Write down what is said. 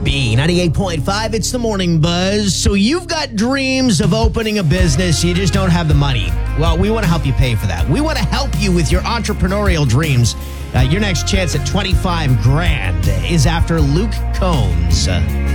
B98.5, it's the Morning Buzz. So you've got dreams of opening a business, you just don't have the money. Well, we want to help you pay for that. We want to help you with your entrepreneurial dreams. Your next chance at $25,000 is after Luke Combs.